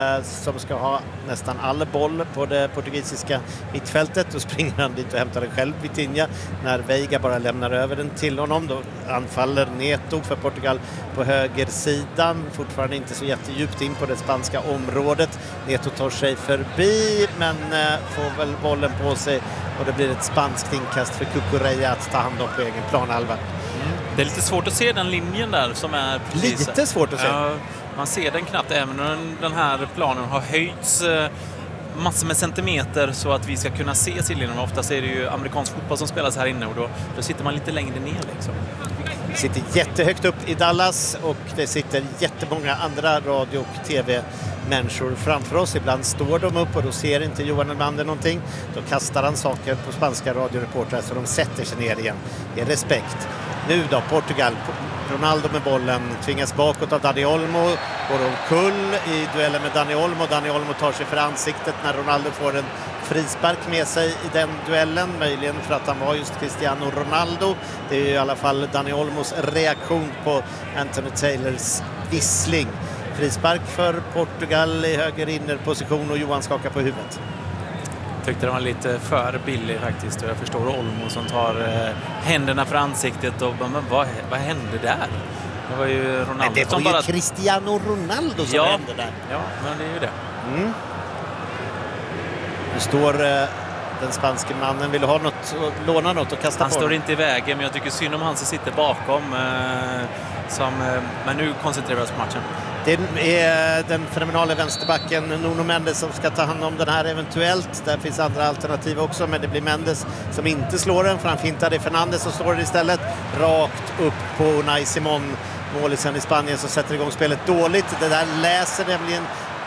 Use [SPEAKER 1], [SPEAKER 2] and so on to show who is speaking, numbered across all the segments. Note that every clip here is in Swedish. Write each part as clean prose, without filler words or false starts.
[SPEAKER 1] som ska ha nästan all boll på det portugisiska mittfältet. Då springer han dit och hämtar den själv, Vitinha. När Veiga bara lämnar över den till honom, då anfaller Neto för Portugal på högersidan. Fortfarande inte så jättedjupt in på det spanska området. Neto tar sig förbi, men får väl bollen på sig och det blir ett spanskt inkast för Cucurella att ta hand om på egen planhalva.
[SPEAKER 2] Det är lite svårt att se den linjen där som är precis...
[SPEAKER 1] Lite svårt att se.
[SPEAKER 2] Man ser den knappt, även när den här planen har höjts massor med centimeter så att vi ska kunna se sidlinjen. Oftast är det ju amerikansk fotboll som spelas här inne och då sitter man lite längre ner liksom.
[SPEAKER 1] Det sitter jättehögt upp i Dallas och det sitter jättemånga andra radio- och tv-människor framför oss. Ibland står de upp och då ser inte Johan Elmander någonting. Då kastar han saker på spanska radioreportrar så de sätter sig ner igen i respekt. Nu då, Portugal. Ronaldo med bollen tvingas bakåt av Dani Olmo, går omkull i duellen med Dani Olmo. Dani Olmo tar sig för ansiktet när Ronaldo får en frispark med sig i den duellen, möjligen för att han var just Cristiano Ronaldo. Det är i alla fall Dani Olmos reaktion på Anthony Taylors vissling. Frispark för Portugal i höger innerposition och Johan skakar på huvudet.
[SPEAKER 2] Tyckte det var lite för billig faktiskt och jag förstår Olmo som tar händerna för ansiktet och vad hände där? Det var ju Ronaldo.
[SPEAKER 1] Men det var ju bara... Cristiano Ronaldo som hände där.
[SPEAKER 2] Ja, men det är ju det.
[SPEAKER 1] Nu står den spanske mannen, vill ha något, låna något och kasta
[SPEAKER 2] han
[SPEAKER 1] på.
[SPEAKER 2] Han står inte i vägen, men jag tycker synd om han som sitter bakom. Men nu koncentrerar vi oss på matchen.
[SPEAKER 1] Det är den fenomenala vänsterbacken Nuno Mendes som ska ta hand om den här eventuellt. Där finns andra alternativ också, men det blir Mendes som inte slår den, för han fintade Fernandes och slår den istället rakt upp på Unai Simon, målisen i Spanien, som sätter igång spelet dåligt. Det där läser nämligen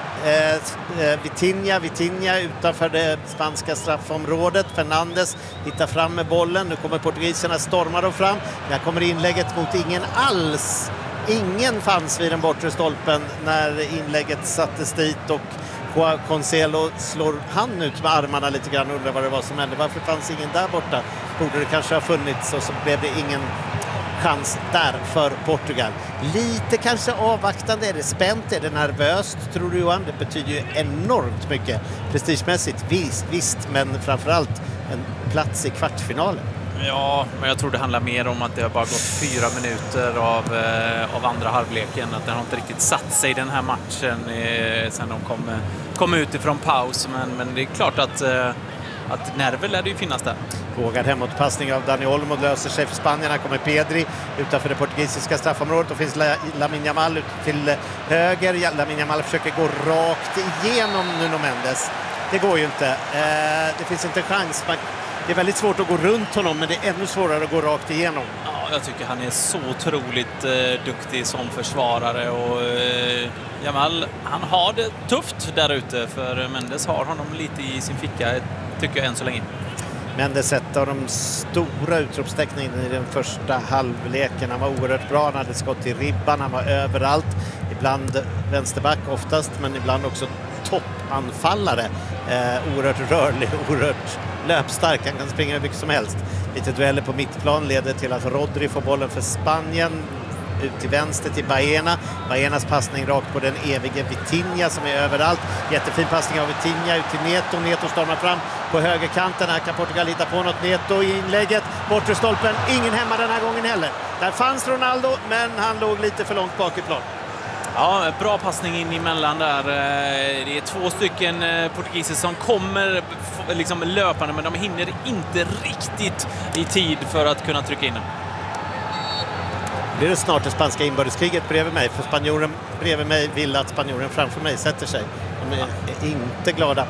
[SPEAKER 1] Vitinha utanför det spanska straffområdet. Fernandes hittar fram med bollen. Nu kommer portugiserna, stormar de fram. Där kommer inlägget mot ingen alls. Ingen fanns vid den bortre stolpen när inlägget sattes dit och Joao Cancelo slår han ut med armarna lite grann och undrar vad det var som hände. Varför fanns ingen där borta? Borde det kanske ha funnits, och så blev det ingen chans där för Portugal. Lite kanske avvaktande, är det spänt, är det nervöst, tror du Johan? Det betyder ju enormt mycket prestigemässigt, visst, men framförallt en plats i kvartsfinalen.
[SPEAKER 2] Ja, men jag tror det handlar mer om att det har bara gått 4 minuter av andra halvleken. Att den har inte riktigt satt sig i den här matchen sen de kom ut ifrån paus. Men det är klart att nerver lär det ju finnas där.
[SPEAKER 1] Vågad hemåtpassning av Dani Olmo löser sig för Spanien. Här kommer Pedri utanför det portugisiska straffområdet. Då finns Lamine Yamal ut till höger. Lamine Yamal försöker gå rakt igenom Nuno Mendes. Det går ju inte. Det finns inte en chans. Det är väldigt svårt att gå runt honom, men det är ännu svårare att gå rakt igenom.
[SPEAKER 2] Ja, jag tycker han är så otroligt duktig som försvarare och Yamal, han har det tufft där ute, för Mendes har honom lite i sin ficka, tycker jag än så länge.
[SPEAKER 1] Mendes ett av de stora utropstecknen i den första halvleken. Han var oerhört bra, han hade skott i ribban, han var överallt. Ibland vänsterback oftast, men ibland också toppanfallare. Oerhört rörlig, oerhört löpstark, han kan springa hur mycket som helst. Lite dueller på mittplan leder till att Rodri får bollen för Spanien. Ut till vänster till Baena. Baenas passning rakt på den evige Vitinha som är överallt. Jättefin passning av Vitinha ut till Neto. Neto stormar fram på högerkanten. Här kan Portugal hitta på något. Neto i inlägget. Bortre stolpen. Ingen hemma den här gången heller. Där fanns Ronaldo, men han låg lite för långt bak i plan.
[SPEAKER 2] Ja, bra passning in emellan där. Det är 2 stycken portugiser som kommer liksom löpande, men de hinner inte riktigt i tid för att kunna trycka in den.
[SPEAKER 1] Blir det snart det spanska inbördeskriget bredvid mig? För spanjoren bredvid mig vill att spanjoren framför mig sätter sig. De är inte glada.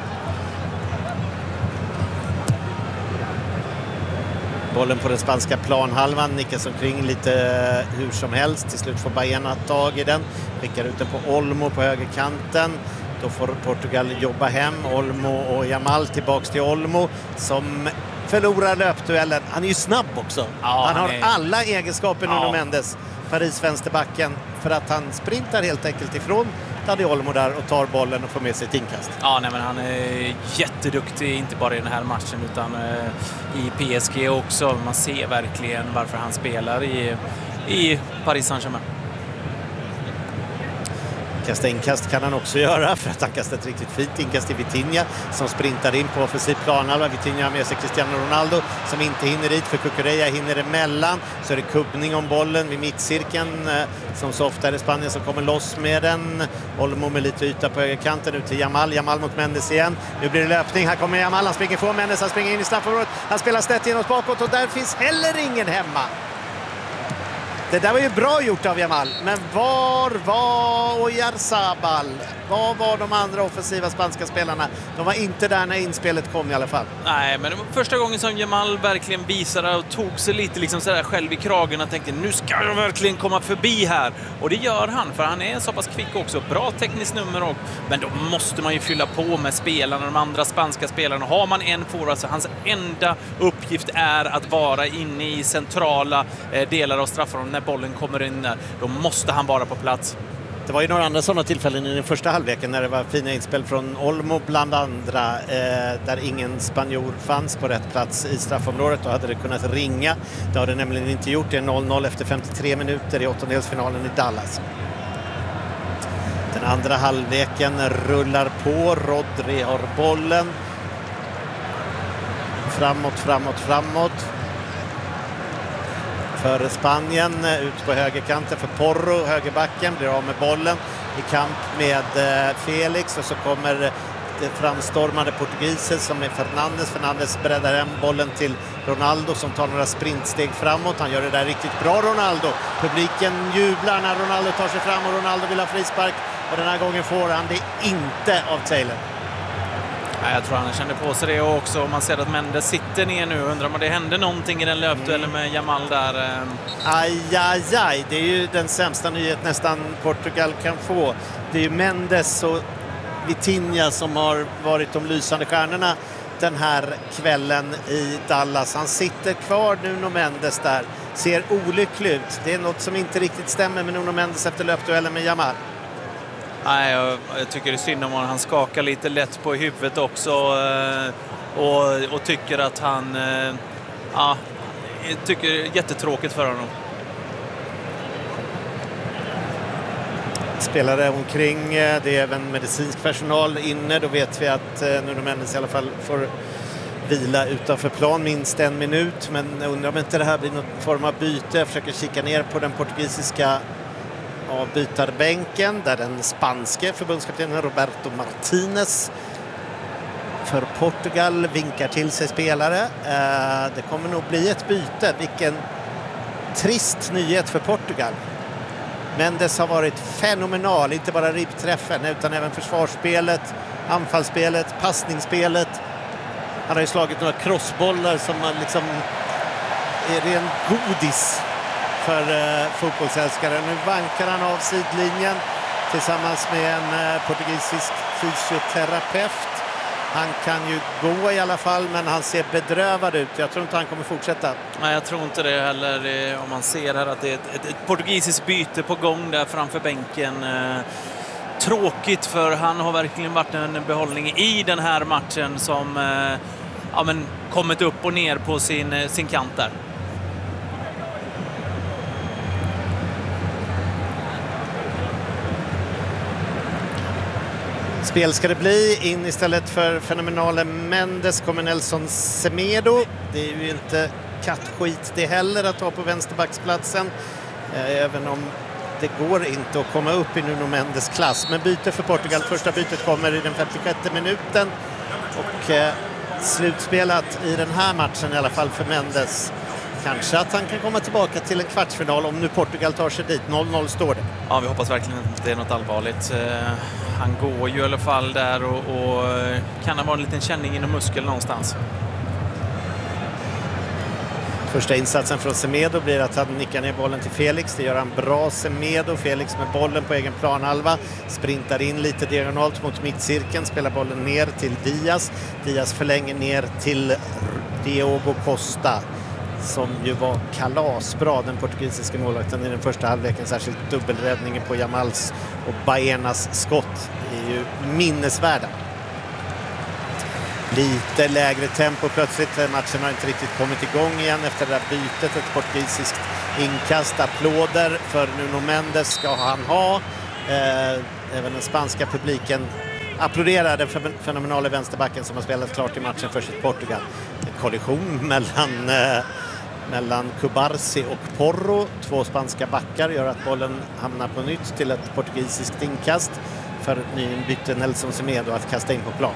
[SPEAKER 1] Bollen på den spanska planhalvan nickas omkring lite hur som helst. Till slut får Baena tag i den. Skickar ut den på Olmo på högerkanten. Då får Portugal jobba hem. Olmo och Yamal tillbaks till Olmo som förlorar löpduellen. Han är ju snabb också. Ja, han har alla egenskaper Nuno Mendes, Paris vänsterbacken, för att han sprintar helt enkelt ifrån Dani Olmo där och tar bollen och får med sig ett inkast.
[SPEAKER 2] Ja, nej, men han är jätteduktig, inte bara i den här matchen utan i PSG också. Man ser verkligen varför han spelar i Paris Saint-Germain.
[SPEAKER 1] Kasta inkast kan han också göra, för att han kastar ett riktigt fint inkast till Vitinha som sprintar in på offensiv planhalva. Vitinha har med sig Cristiano Ronaldo som inte hinner dit, för Cucurella hinner emellan. Så är det kubbning om bollen vid mittcirkeln, som så ofta är det Spanien som kommer loss med den. Olmo med lite yta på högerkanten ut till Yamal. Yamal mot Mendes igen. Nu blir det löpning. Här kommer Yamal. Han springer från Mendes. Han springer in i straffområdet. Han spelar snett inåt bakåt och där finns heller ingen hemma. Det där var ju bra gjort av Yamal, men var var Oyarzabal? Var var de andra offensiva spanska spelarna? De var inte där när inspelet kom i alla fall.
[SPEAKER 2] Nej, men det var första gången som Yamal verkligen visade och tog sig lite liksom sådär själv i kragen och tänkte, nu ska jag verkligen komma förbi här. Och det gör han, för han är så pass kvick också. Bra tekniskt nummer också. Men då måste man ju fylla på med spelarna, de andra spanska spelarna. Har man en forward så hans enda uppgift är att vara inne i centrala delar av straffområdet. När bollen kommer in där, då måste han vara på plats.
[SPEAKER 1] Det var ju några andra sådana tillfällen i den första halvleken när det var fina inspel från Olmo bland andra, där ingen spanjor fanns på rätt plats i straffområdet. Då hade det kunnat ringa. Det har det nämligen inte gjort. Det är 0-0 efter 53 minuter i åttondelsfinalen i Dallas. Den andra halvleken rullar på. Rodri har bollen. Framåt. För Spanien, ut på högerkanten för Porro, högerbacken, blir av med bollen i kamp med Felix, och så kommer det framstormande portugiser som är Fernandes breddar hem bollen till Ronaldo som tar några sprintsteg framåt. Han gör det där riktigt bra, Ronaldo. Publiken jublar när Ronaldo tar sig fram och Ronaldo vill ha frispark, och den här gången får han det inte av Taylor.
[SPEAKER 2] Jag tror han kände på sig det också. Man ser att Mendes sitter ner nu. Undrar om det hände någonting i den löpduellen med Yamal där.
[SPEAKER 1] Aj. Det är ju den sämsta nyhet nästan Portugal kan få. Det är ju Mendes och Vitinha som har varit de lysande stjärnorna den här kvällen i Dallas. Han sitter kvar nu, Nuno Mendes där. Ser olycklig ut. Det är något som inte riktigt stämmer med Nuno Mendes efter löpduellen med Yamal.
[SPEAKER 2] Nej, jag tycker det är synd om han skakar lite lätt på huvudet också och tycker att han tycker det är jättetråkigt för honom.
[SPEAKER 1] Spelare omkring, det är även medicinsk personal inne. Då vet vi att Nuno Mendes i alla fall får vila utanför plan minst 1 minut. Men jag undrar om inte det här blir någon form av byte. Jag försöker kika ner på den portugisiska avbytarbänken där den spanske förbundskaptenen Roberto Martinez för Portugal vinkar till sig spelare. Det kommer nog bli ett byte. Vilken trist nyhet för Portugal. Mendes har varit fenomenal, inte bara ribbträffen utan även försvarsspelet, anfallsspelet, passningsspelet. Han har ju slagit några crossbollar som liksom är ren godis för fotbollsälskare. Nu vankar han av sidlinjen tillsammans med en portugisisk fysioterapeut. Han kan ju gå i alla fall, men han ser bedrövad ut. Jag tror inte han kommer fortsätta.
[SPEAKER 2] Nej, jag tror inte det heller. Om man ser här att det är ett portugisiskt byte på gång där framför bänken. Tråkigt, för han har verkligen varit en behållning i den här matchen som kommit upp och ner på sin kant där.
[SPEAKER 1] Spel ska det bli. In istället för fenomenalen Mendes kommer Nelson Semedo. Det är ju inte kattskit det heller att ta på vänsterbacksplatsen. Även om det går inte att komma upp i Nuno Mendes klass. Men byte för Portugal. Första bytet kommer i den 56 minuten. Och slutspelat i den här matchen i alla fall för Mendes. Kanske att han kan komma tillbaka till en kvartsfinal om nu Portugal tar sig dit. 0-0 står det.
[SPEAKER 2] Ja, vi hoppas verkligen att det är något allvarligt. Han går ju i alla fall där och kan ha en liten känning inom muskeln någonstans.
[SPEAKER 1] Första insatsen från Semedo blir att han nickar ner bollen till Felix. Det gör han bra, Semedo. Felix med bollen på egen planhalva. Sprintar in lite diagonalt mot mittcirkeln. Spelar bollen ner till Diaz. Diaz förlänger ner till Diogo Costa, som ju var kalasbra, den portugisiska målvakten i den första halvleken. Särskilt dubbelräddningen på Yamals och Baenas skott är ju minnesvärda. Lite lägre tempo plötsligt. Matchen har inte riktigt kommit igång igen efter det där bytet. Ett portugisiskt inkast. Applåder för Nuno Mendes ska han ha. Även den spanska publiken applåderar den fenomenala vänsterbacken som har spelat klart i matchen för sitt Portugal. En kollision mellan Cubarsi och Porro. 2 spanska backar gör att bollen hamnar på nytt till ett portugisiskt inkast för nyinbytte Nelson Semedo att kasta in på plan.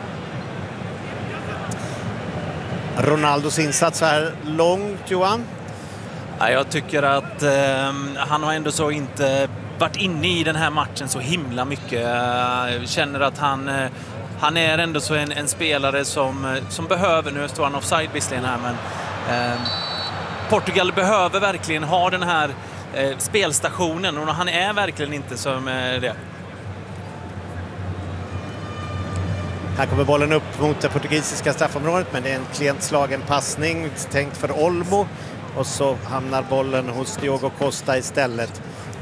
[SPEAKER 1] Ronaldos insats här långt, Johan.
[SPEAKER 2] Ja, jag tycker att han har ändå så inte varit inne i den här matchen så himla mycket. Jag känner att han är ändå så en spelare som behöver, nu står han offside visserligen här, men Portugal behöver verkligen ha den här spelstationen och han är verkligen inte som det.
[SPEAKER 1] Här kommer bollen upp mot det portugisiska straffområdet, men det är en klent slagen passning tänkt för Olmo och så hamnar bollen hos Diogo Costa istället.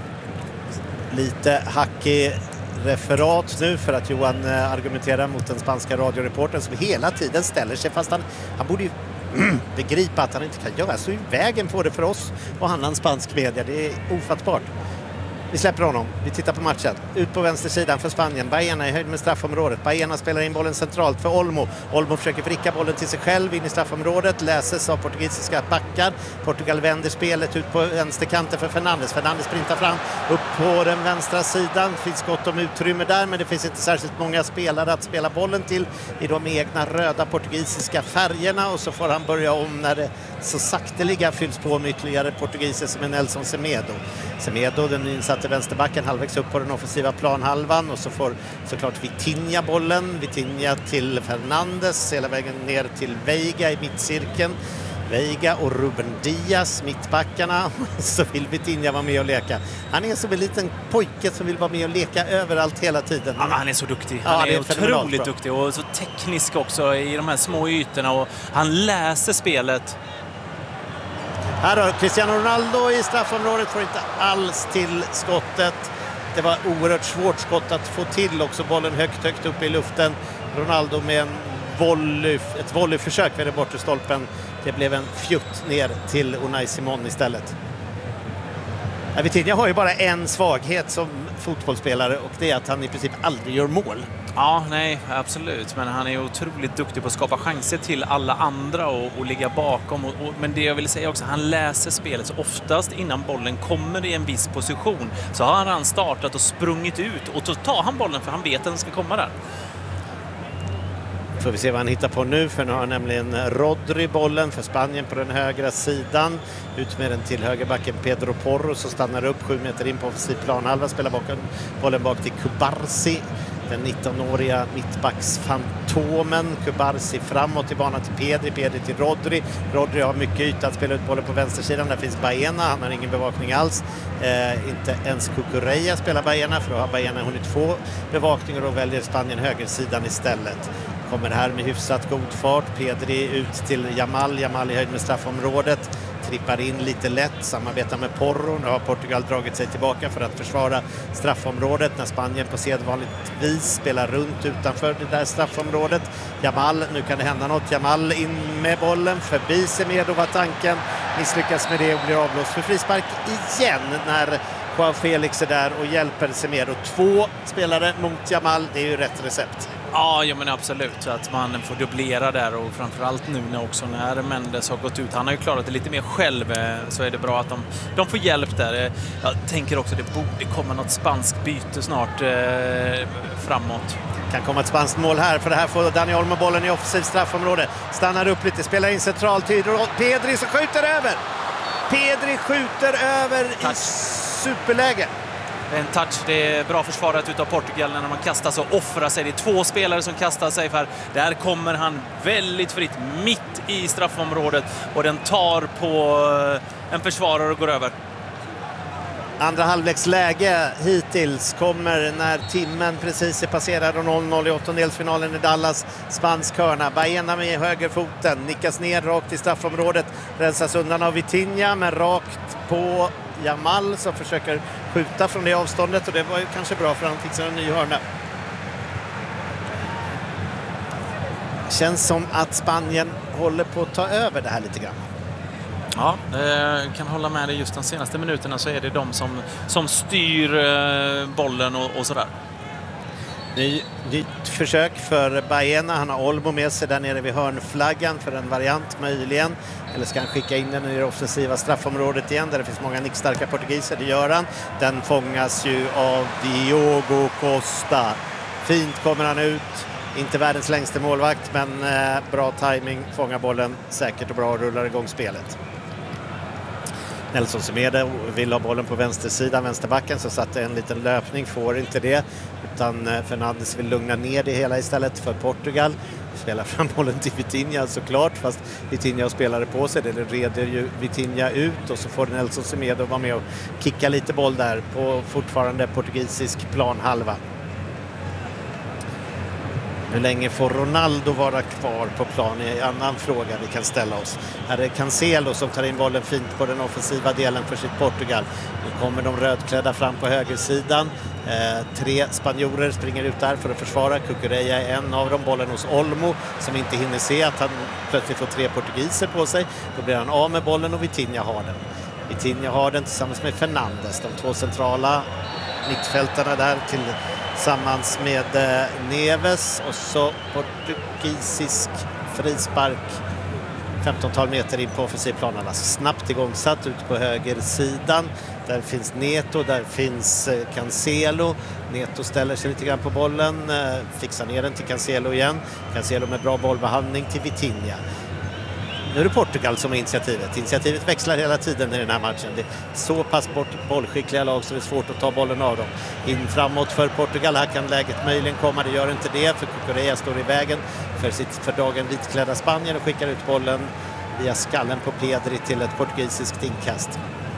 [SPEAKER 1] Lite hackig referat nu för att Johan argumenterar mot den spanska radioreportern som hela tiden ställer sig, fast han borde ju begripa att han inte kan göra så i vägen på det för oss och annan spansk media. Det är ofattbart. Vi släpper honom. Vi tittar på matchen. Ut på vänstersidan för Spanien. Baena i höjd med straffområdet. Baena spelar in bollen centralt för Olmo. Olmo försöker vricka bollen till sig själv in i straffområdet. Läses av portugisiska backar. Portugal vänder spelet ut på vänsterkanten för Fernandes. Fernandes sprintar fram upp på den vänstra sidan. Det finns gott om utrymme där, men det finns inte särskilt många spelare att spela bollen till i de egna röda portugisiska färgerna, och så får han börja om när det så sakteliga fylls på med ytterligare portugiser som är Nelson Semedo. Semedo, den insatte vänsterbacken, halvvägs upp på den offensiva planhalvan, och så får såklart Vitinha bollen. Vitinha till Fernandes, hela vägen ner till Veiga i mittcirkeln. Veiga och Ruben Diaz, mittbackarna. Så vill Vitinha vara med och leka. Han är som en liten pojke som vill vara med och leka överallt hela tiden.
[SPEAKER 2] Ja, han är så duktig. Han är otroligt duktig och så teknisk också i de här små ytorna, och han läser spelet.
[SPEAKER 1] Här har Cristiano Ronaldo i straffområdet, får inte alls till skottet. Det var oerhört svårt skott att få till också. Bollen högt upp i luften. Ronaldo med ett volleyförsök vid den bortre stolpen. Det blev en fjutt ner till Unai Simon istället. Vitinha har ju bara en svaghet som fotbollsspelare, och det är att han i princip aldrig gör mål.
[SPEAKER 2] Ja, nej, absolut. Men han är otroligt duktig på att skapa chanser till alla andra och ligga bakom. Men det jag vill säga också, han läser spelet. Så oftast innan bollen kommer i en viss position så har han startat och sprungit ut. Och då tar han bollen för han vet att den ska komma där.
[SPEAKER 1] Får vi se vad han hittar på nu, för nu har nämligen Rodri bollen för Spanien på den högra sidan. Ut med den till högerbacken Pedro Porro, så stannar upp 7 meter in på offensiv planhalva, spelar bollen bak till Cubarsi, den 19-åriga mittbacksfantomen. Cubarsi framåt i banan till Pedri till Rodri. Rodri har mycket yta att spela ut bollen på vänstersidan. Där finns Baena, han har ingen bevakning alls. Inte ens Cucurella spelar Baena, för då har Baena hunnit få bevakning, och då väljer Spanien högersidan istället. Kommer här med hyfsat god fart. Pedri ut till Yamal i höjd med straffområdet. Trippar in lite lätt, samarbetar med Porro. Nu har Portugal dragit sig tillbaka för att försvara straffområdet när Spanien på sedvanligt vis spelar runt utanför det där straffområdet. Yamal, nu kan det hända något. Yamal in med bollen, förbi Semedo var tanken. Misslyckas med det och blir avblåst för frispark igen när Joao Felix är där och hjälper Semedo. 2 spelare mot Yamal, det är ju rätt recept.
[SPEAKER 2] Ja, men absolut. Så att man får dubblera där, och framförallt nu när Mendes har gått ut. Han har ju klarat det lite mer själv, så är det bra att de får hjälp där. Jag tänker också att det borde komma något spanskt byte snart framåt.
[SPEAKER 1] Kan komma ett spanskt mål här, för det här får Dani Olmo bollen i offensiv straffområde. Stannar upp lite, spelar in centralt till Pedri som skjuter över. Pedri skjuter över i superläge.
[SPEAKER 2] En touch, det är bra försvarat utav Portugal när man kastar sig och offrar sig. Det är 2 spelare som kastar sig, för där kommer han väldigt fritt mitt i straffområdet, och den tar på en försvarare och går över.
[SPEAKER 1] Andra halvleksläge hittills kommer när timmen precis är passerad och 0-0 i åttondelsfinalen i Dallas. Spansk hörna, Baena med högerfoten, nickas ner rakt i straffområdet, rensas undan av Vitinha, men rakt på Yamal som försöker skjuta från det avståndet, och det var ju kanske bra för han fick sig en ny hörna. Känns som att Spanien håller på att ta över det här lite grann.
[SPEAKER 2] Ja, kan hålla med dig. Just de senaste minuterna så är det de som styr bollen och sådär.
[SPEAKER 1] Nytt försök för Baena. Han har Olmo med sig där nere vid hörnflaggan för en variant möjligen. Eller ska han skicka in den i det offensiva straffområdet igen där det finns många nickstarka portugiser. Det gör han. Den fångas ju av Diogo Costa. Fint kommer han ut. Inte världens längsta målvakt, men bra timing. Fångar bollen säkert och bra och rullar igång spelet. Nelson Semedo vill ha bollen på vänstersidan, vänsterbacken, så satte en liten löpning, får inte det. Utan Fernandes vill lugna ner det hela istället för Portugal. Spelar fram bollen till Vitinha såklart, fast Vitinha spelade på sig. Det reder ju Vitinha ut och så får Nelson Semedo vara med och kicka lite boll där på fortfarande portugisisk planhalva. Hur länge får Ronaldo vara kvar på plan är en annan fråga vi kan ställa oss. Här är Cancelo som tar in bollen fint på den offensiva delen för sitt Portugal. Nu kommer de rödklädda fram på högersidan. 3 spanjorer springer ut där för att försvara. Cucurella är en av dem. Bollen hos Olmo som inte hinner se att han plötsligt får 3 portugiser på sig. Då blir han av med bollen och Vitinha har den. Vitinha har den tillsammans med Fernandes. De 2 centrala mittfältarna där tillsammans med Neves och så portugisisk frispark 15-tal meter in på offensivplanen. Alltså snabbt igångsatt ut på högersidan. Där finns Neto, där finns Cancelo. Neto ställer sig lite grann på bollen, fixar ner den till Cancelo igen. Cancelo med bra bollbehandling till Vitinha. Nu är det Portugal som är initiativet. Initiativet växlar hela tiden i den här matchen. Det är så pass bollskickliga lag så det är svårt att ta bollen av dem. In framåt för Portugal. Här kan läget möjligen komma. Det gör inte det för Cucurella står i vägen för sitt för dagen vitklädda Spanien och skickar ut bollen via skallen på Pedri till ett portugisiskt inkast.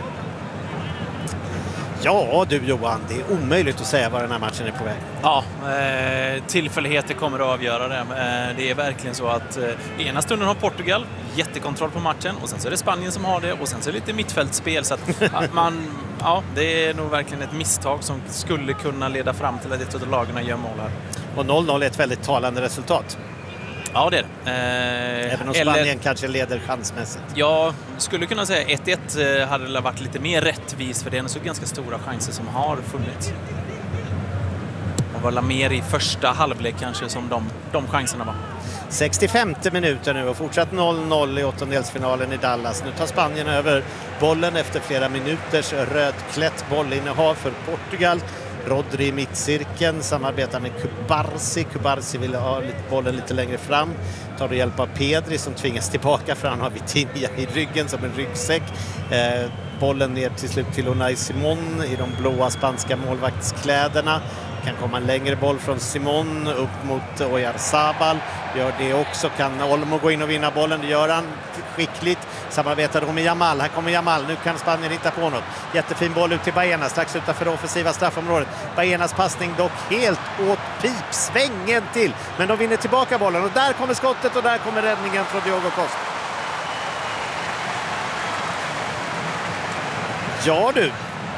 [SPEAKER 1] Ja du Johan, det är omöjligt att säga var den här matchen är på väg.
[SPEAKER 2] Ja, tillfälligheter kommer att avgöra det. Det är verkligen så att ena stunden har Portugal jättekontroll på matchen och sen så är det Spanien som har det och sen så är det lite mittfältspel så att det är nog verkligen ett misstag som skulle kunna leda fram till att ett av lagen gör mål här.
[SPEAKER 1] Och 0-0 är ett väldigt talande resultat.
[SPEAKER 2] Ja, det är det.
[SPEAKER 1] Även om Spanien kanske leder chansmässigt.
[SPEAKER 2] Jag skulle kunna säga 1-1 hade det varit lite mer rättvis för det är så ganska stora chanser som har funnits. Och var mer i första halvlek kanske som de chanserna var.
[SPEAKER 1] 65:e minuter nu och fortsatt 0-0 i åttondelsfinalen i Dallas. Nu tar Spanien över bollen efter flera minuters rödklätt bollinnehav för Portugal. Rodri i mittcirkeln samarbetar med Cubarsi. Cubarsi vill ha bollen lite längre fram. Tar det hjälp av Pedri som tvingas tillbaka för han har Vitinha i ryggen som en ryggsäck. Bollen ner till slut till Unai Simon i de blåa spanska målvaktskläderna. Kan komma en längre boll från Simon upp mot Oyarzabal. Gör det också. Kan Olmo gå in och vinna bollen? Det gör han skickligt. Samarbetar då med Yamal. Här kommer Yamal. Nu kan Spanien hitta på något. Jättefin boll ut till Baena. Strax utanför det offensiva straffområdet. Baenas passning dock helt åt pipsvängen till. Men de vinner tillbaka bollen. Och där kommer skottet och där kommer räddningen från Diogo Costa. Ja du.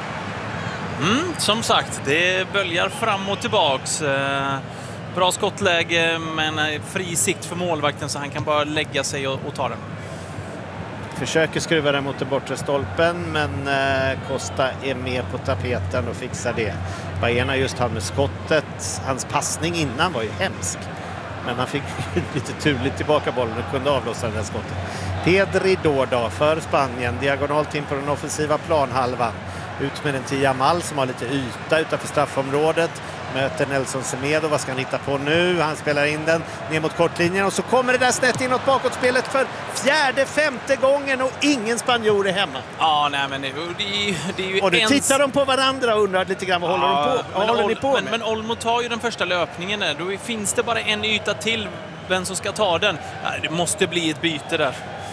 [SPEAKER 2] Som sagt, det böljar fram och tillbaks. Bra skottläge men fri sikt för målvakten så han kan bara lägga sig och ta den.
[SPEAKER 1] Försöker skruva den mot den bortre stolpen men Costa är med på tapeten och fixar det. Baena just han med skottet. Hans passning innan var ju hemsk. Men han fick lite turligt tillbaka bollen och kunde avlossa den där skottet. Pedri då för Spanien. Diagonalt in på den offensiva planhalvan. Ut med den till Yamal som har lite yta utanför straffområdet. Möter Nelson Semedo. Vad ska han hitta på nu? Han spelar in den ner mot kortlinjen. Och så kommer det där snett inåt bakåtspelet för 4:e, 5:e gången. Och ingen spanjor är hemma.
[SPEAKER 2] Ja, nej men det är ju...
[SPEAKER 1] Och nu tittar de på varandra och undrar lite grann vad håller de på? Vad håller ni på med?
[SPEAKER 2] Men Olmo tar ju den första löpningen där. Då finns det bara en yta till. Vem som ska ta den? Det måste bli ett byte där.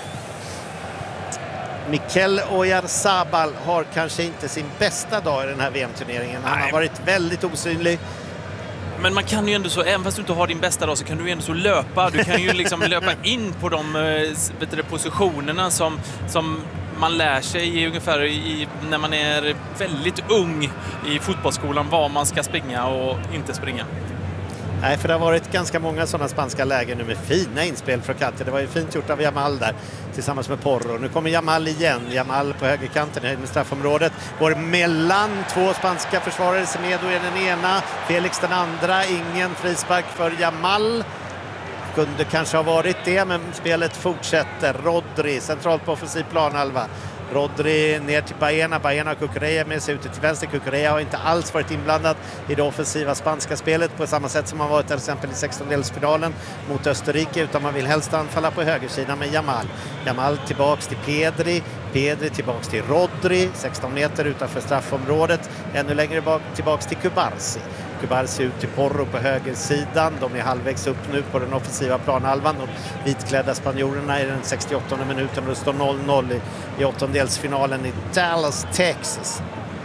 [SPEAKER 1] Mikel Oyarzabal har kanske inte sin bästa dag i den här VM-turneringen. Han har varit väldigt osynlig.
[SPEAKER 2] Men man kan ju ändå så, även fast du inte har din bästa dag så kan du ändå så löpa. Du kan ju liksom löpa in på de positionerna som man lär sig ungefär när man är väldigt ung i fotbollsskolan vad man ska springa och inte springa.
[SPEAKER 1] Nej, för det har varit ganska många sådana spanska lägen nu med fina inspel från kanten. Det var ju fint gjort av Yamal där tillsammans med Porro. Nu kommer Yamal igen. Yamal på högerkanten i straffområdet. Går mellan två spanska försvarare. Semedo är den ena, Felix den andra. Ingen frispark för Yamal. Kunde kanske ha varit det, men spelet fortsätter. Rodri centralt på offensiv planhalva. Rodri ner till Baena. Baena och Cucurella med sig ute till vänster. Cucurella har inte alls varit inblandad i det offensiva spanska spelet på samma sätt som han varit till exempel i 16-delsfinalen mot Österrike, utan man vill helst anfalla på högersidan med Yamal. Yamal tillbaks till Pedri. Pedri tillbaks till Rodri, 16 meter utanför straffområdet. Ännu längre tillbaks till Cubarsi. Cubarsi ut till Porro på högersidan. De är halvvägs upp nu på den offensiva planhalvan. De vitklädda spanjorerna i den 68:e minuten och det står 0-0 i åttondelsfinalen i Dallas, Texas.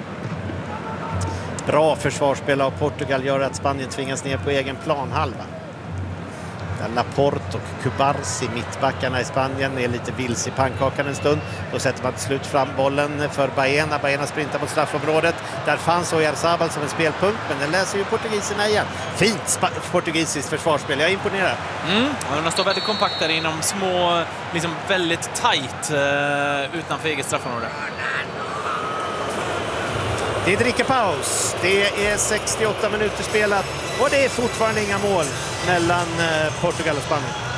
[SPEAKER 1] Bra försvarsspel av Portugal gör att Spanien tvingas ner på egen planhalva. Laporte och Cubarsi, mittbackarna i Spanien, är lite vilse i pannkakan en stund. Då sätter man till slut fram bollen för Baena. Baena sprintar mot straffområdet. Där fanns Oyarzabal som en spelpunkt, men den läser ju portugiserna igen. Fint portugisiskt försvarsspel, jag är imponerad.
[SPEAKER 2] De står väldigt kompakta inom små, liksom väldigt tajt utanför eget straffområde.
[SPEAKER 1] Det är drickapaus. Det är 68 minuter spelat och det är fortfarande inga mål mellan Portugal och Spanien.